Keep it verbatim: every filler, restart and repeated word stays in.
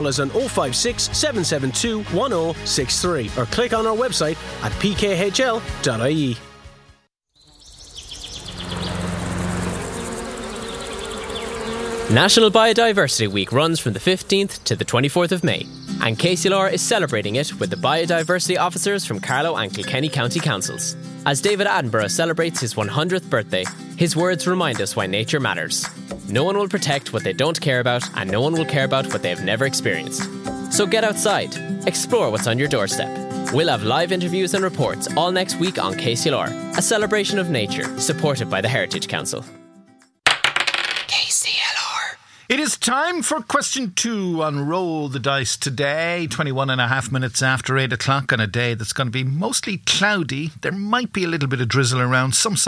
call us on oh five six, seven seven two, one oh six three or click on our website at p k h l dot i e. National Biodiversity Week runs from the fifteenth to the twenty-fourth of May, and K C L R is celebrating it with the biodiversity officers from Carlow and Kilkenny County Councils. As David Attenborough celebrates his one hundredth birthday, his words remind us why nature matters. No one will protect what they don't care about, and no one will care about what they have never experienced. So get outside, explore what's on your doorstep. We'll have live interviews and reports all next week on K C L R, a celebration of nature supported by the Heritage Council. It is time for question two on Roll the Dice today, twenty-one and a half minutes after eight o'clock on a day that's going to be mostly cloudy. There might be a little bit of drizzle around, some